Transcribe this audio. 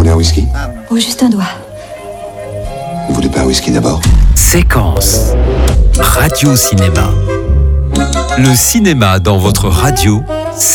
voulez un whisky? Oh, juste un doigt. Vous voulez pas un whisky d'abord? Séquence Radio Cinéma. Le cinéma dans votre radio